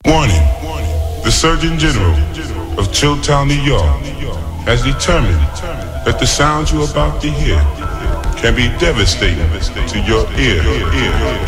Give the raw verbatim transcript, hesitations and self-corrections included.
Warning. The Surgeon General of Chilltown, New York has determined that the sounds you're about to hear can be devastating to your ear.